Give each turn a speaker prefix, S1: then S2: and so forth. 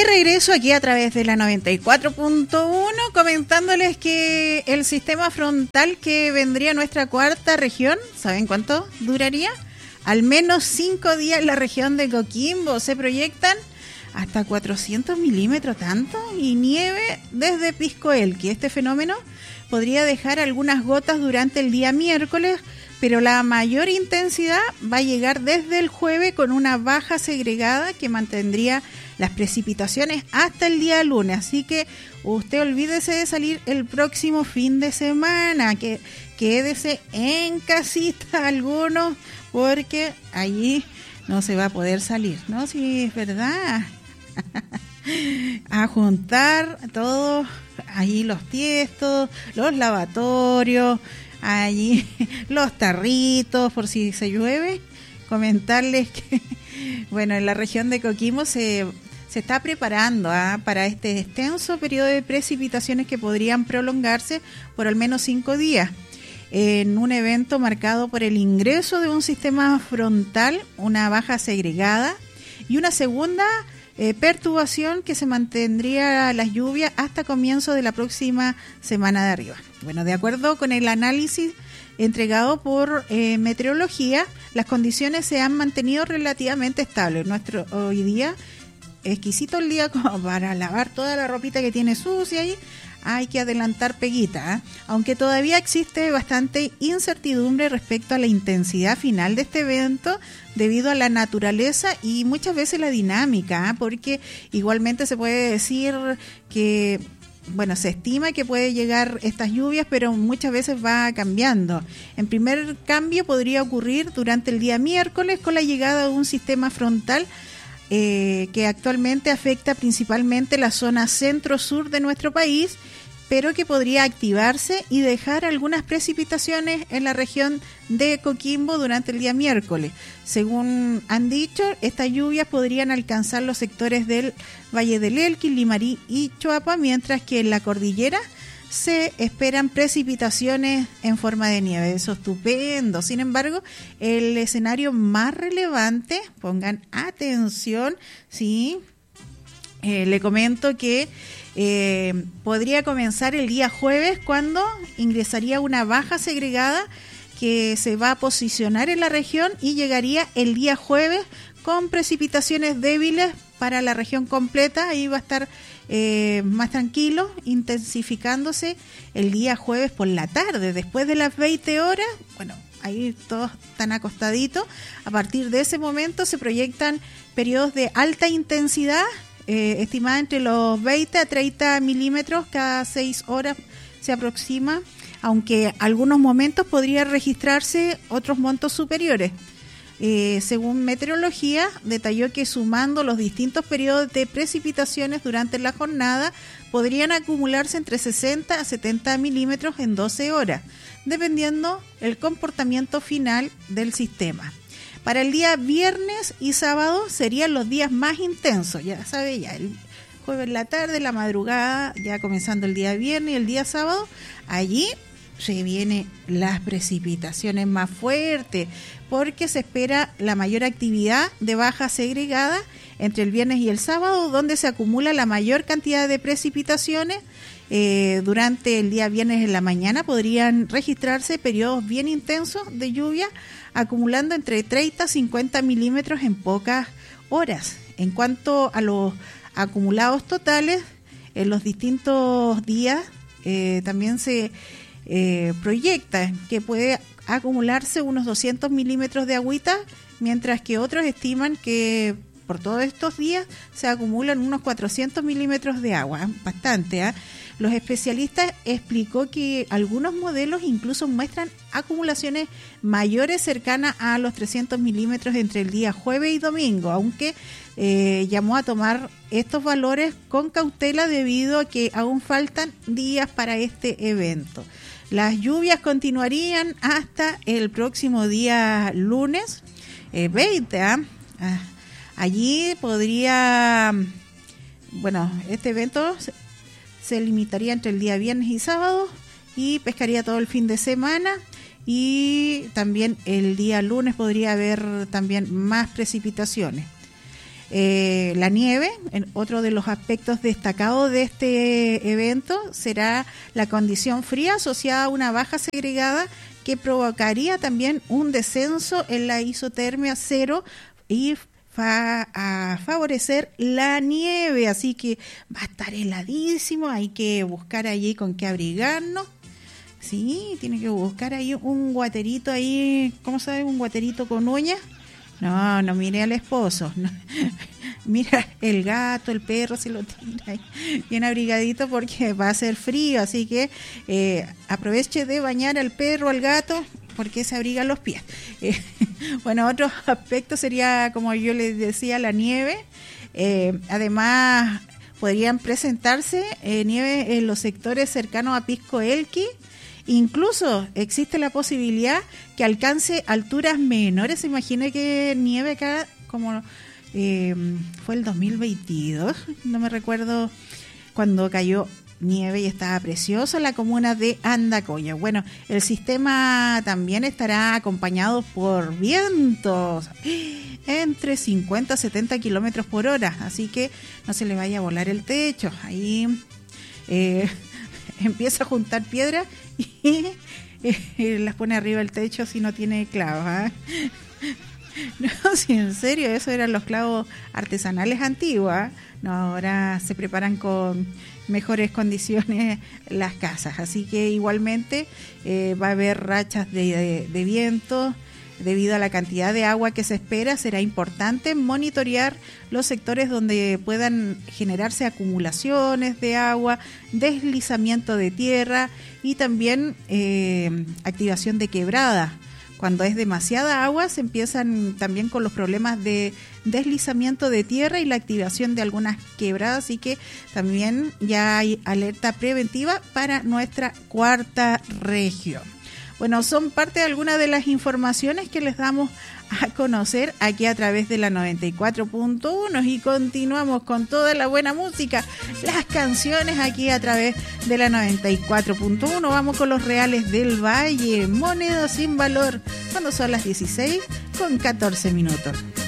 S1: De regreso aquí a través de la 94.1, comentándoles que el sistema frontal que vendría a nuestra cuarta región, ¿saben cuánto duraría? Al menos 5 días en la región de Coquimbo. Se proyectan hasta 400 milímetros, tanto, y nieve desde Piscoelqui. Este fenómeno podría dejar algunas gotas durante el día miércoles, pero la mayor intensidad va a llegar desde el jueves con una baja segregada que mantendría las precipitaciones hasta el día lunes. Así que usted olvídese de salir el próximo fin de semana, que quédese en casita algunos, porque allí no se va a poder salir, ¿no? Sí, es verdad. A juntar todos allí los tiestos, los lavatorios, allí los tarritos por si se llueve. Comentarles que, bueno, en la región de Coquimbo se está preparando para este extenso periodo de precipitaciones que podrían prolongarse por al menos 5 días. En un evento marcado por el ingreso de un sistema frontal, una baja segregada y una segunda perturbación que se mantendría las lluvias hasta comienzo de la próxima semana de arriba. Bueno, de acuerdo con el análisis entregado por meteorología, las condiciones se han mantenido relativamente estables. Hoy día, exquisito el día como para lavar toda la ropita que tiene sucia ahí. Hay que adelantar peguita, aunque todavía existe bastante incertidumbre respecto a la intensidad final de este evento debido a la naturaleza y muchas veces la dinámica, porque igualmente se puede decir que, bueno, se estima que puede llegar estas lluvias, pero muchas veces va cambiando. En primer cambio podría ocurrir durante el día miércoles con la llegada de un sistema frontal que actualmente afecta principalmente la zona centro-sur de nuestro país, pero que podría activarse y dejar algunas precipitaciones en la región de Coquimbo durante el día miércoles. Según han dicho, estas lluvias podrían alcanzar los sectores del Valle del Elqui, Limarí y Choapa, mientras que en la cordillera se esperan precipitaciones en forma de nieve. Eso es estupendo. Sin embargo, el escenario más relevante, pongan atención, ¿sí? Le comento que podría comenzar el día jueves, cuando ingresaría una baja segregada que se va a posicionar en la región y llegaría el día jueves con precipitaciones débiles para la región completa. Ahí va a estar más tranquilo, intensificándose el día jueves por la tarde, después de las 20 horas, bueno, ahí todos están acostaditos. A partir de ese momento se proyectan periodos de alta intensidad, estimada entre los 20 a 30 milímetros cada 6 horas se aproxima, aunque algunos momentos podría registrarse otros montos superiores. Según meteorología, detalló que sumando los distintos periodos de precipitaciones durante la jornada, podrían acumularse entre 60 a 70 milímetros en 12 horas, dependiendo el comportamiento final del sistema. Para el día viernes y sábado serían los días más intensos, ya sabe, ya el jueves en la tarde, la madrugada, ya comenzando el día viernes y el día sábado, allí se vienen las precipitaciones más fuertes, porque se espera la mayor actividad de baja segregada entre el viernes y el sábado, donde se acumula la mayor cantidad de precipitaciones. Durante el día viernes en la mañana podrían registrarse periodos bien intensos de lluvia, acumulando entre 30 y 50 milímetros en pocas horas. En cuanto a los acumulados totales, en los distintos días también se proyecta que puede acumularse unos 200 milímetros de agüita, mientras que otros estiman que por todos estos días se acumulan unos 400 milímetros de agua, bastante. Los especialistas explicó que algunos modelos incluso muestran acumulaciones mayores cercanas a los 300 milímetros entre el día jueves y domingo, aunque llamó a tomar estos valores con cautela debido a que aún faltan días para este evento. Las lluvias continuarían hasta el próximo día lunes 20. Allí podría, bueno, este evento se limitaría entre el día viernes y sábado y pescaría todo el fin de semana, y también el día lunes podría haber también más precipitaciones. la nieve. Otro de los aspectos destacados de este evento será la condición fría asociada a una baja segregada que provocaría también un descenso en la isotermia cero y a favorecer la nieve, así que va a estar heladísimo, hay que buscar allí con qué abrigarnos. Sí, tiene que buscar ahí un guaterito ahí, ¿cómo sabe? Un guaterito con uñas. No mire al esposo, no. Mira el gato, el perro, se lo tira ahí bien abrigadito porque va a ser frío, así que aproveche de bañar al perro, al gato, porque se abrigan los pies. Bueno, otro aspecto sería, como yo les decía, la nieve. Además, podrían presentarse nieve en los sectores cercanos a Pisco Elqui. Incluso existe la posibilidad que alcance alturas menores. Imagine que nieve acá como fue el 2022, no me recuerdo, cuando cayó nieve y estaba precioso en la comuna de Andacoya. Bueno, el sistema también estará acompañado por vientos entre 50 a 70 kilómetros por hora, así que no se le vaya a volar el techo. Ahí empieza a juntar piedras y las pone arriba del techo si no tiene clavos, ¿eh? No, sí, en serio, eso eran los clavos artesanales antiguos, ¿eh? No, ahora se preparan con mejores condiciones las casas, así que igualmente va a haber rachas de viento. Debido a la cantidad de agua que se espera, será importante monitorear los sectores donde puedan generarse acumulaciones de agua, deslizamiento de tierra y también activación de quebrada. Cuando es demasiada agua, se empiezan también con los problemas de deslizamiento de tierra y la activación de algunas quebradas, así que también ya hay alerta preventiva para nuestra cuarta región. Bueno, son parte de algunas de las informaciones que les damos a conocer aquí a través de la 94.1 y continuamos con toda la buena música, las canciones aquí a través de la 94.1. Vamos con los Reales del Valle, Moneda sin valor, cuando son las 16:14.